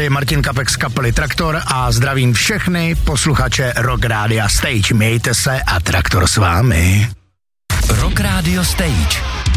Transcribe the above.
Tady je Martin Kapek z kapely Traktor a zdravím všechny posluchače Rock Radio Stage. Mějte se a Traktor s vámi. Rock Radio Stage.